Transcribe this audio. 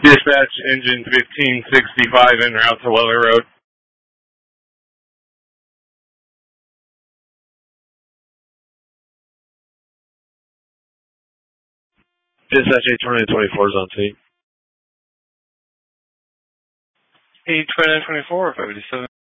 Dispatch engine 1565 en route to Weller Road. Dispatch 82924 is on scene. 82924, 587.